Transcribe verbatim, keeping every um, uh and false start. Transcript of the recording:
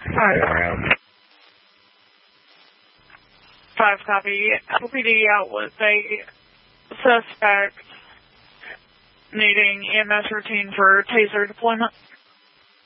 Hi, um, five copy. L P D out with a suspect needing E M S routine for taser deployment.